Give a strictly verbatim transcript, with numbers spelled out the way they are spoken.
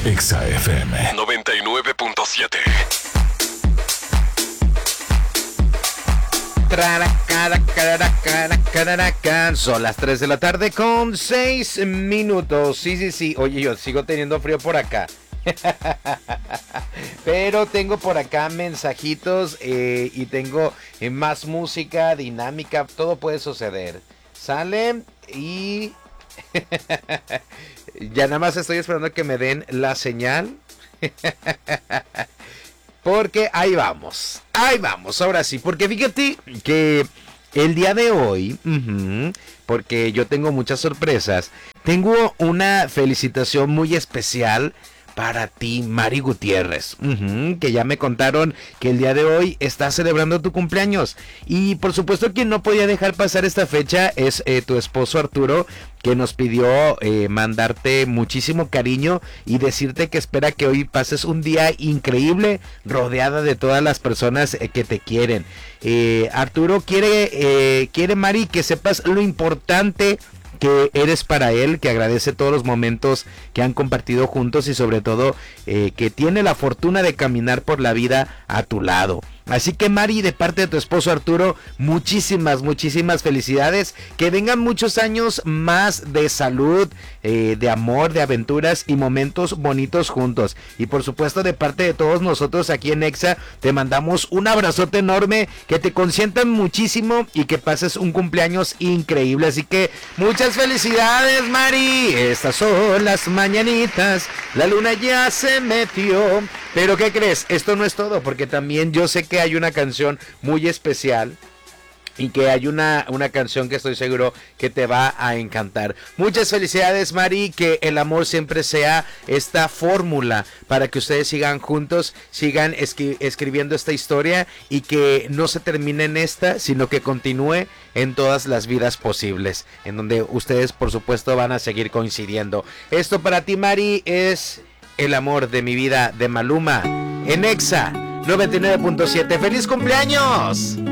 Exa F M noventa y nueve punto siete. Son las tres de la tarde con seis minutos. Sí, sí, sí. Oye, yo sigo teniendo frío por acá. Pero tengo por acá mensajitos eh, y tengo eh, más música, dinámica. Todo puede suceder. Sale y... ya nada más estoy esperando que me den la señal. Porque ahí vamos, ahí vamos, ahora sí, porque fíjate que el día de hoy, uh-huh, porque yo tengo muchas sorpresas, tengo una felicitación muy especial para ti, Mari Gutiérrez, uh-huh, que ya me contaron que el día de hoy estás celebrando tu cumpleaños. Y por supuesto quien no podía dejar pasar esta fecha es eh, tu esposo Arturo, que nos pidió eh, mandarte muchísimo cariño y decirte que espera que hoy pases un día increíble rodeada de todas las personas eh, que te quieren. Eh, Arturo quiere, eh, quiere, Mari, que sepas lo importante que eres para él, que agradece todos los momentos que han compartido juntos y sobre todo eh, que tiene la fortuna de caminar por la vida a tu lado. Así que Mari, de parte de tu esposo Arturo, muchísimas, muchísimas felicidades. Que vengan muchos años más de salud, eh, de amor, de aventuras y momentos bonitos juntos. Y por supuesto, de parte de todos nosotros aquí en Exa, te mandamos un abrazote enorme, que te consientan muchísimo y que pases un cumpleaños increíble. Así que muchas felicidades, Mari. Estas son las mañanitas, la luna ya se metió. Pero ¿qué crees? Esto no es todo, porque también yo sé que hay una canción muy especial y que hay una, una canción que estoy seguro que te va a encantar. Muchas felicidades, Mari, que el amor siempre sea esta fórmula para que ustedes sigan juntos, sigan escri- escribiendo esta historia y que no se termine en esta, sino que continúe en todas las vidas posibles, en donde ustedes por supuesto van a seguir coincidiendo. Esto para ti, Mari, es El amor de mi vida de Maluma en Exa noventa y nueve punto siete. ¡Feliz cumpleaños!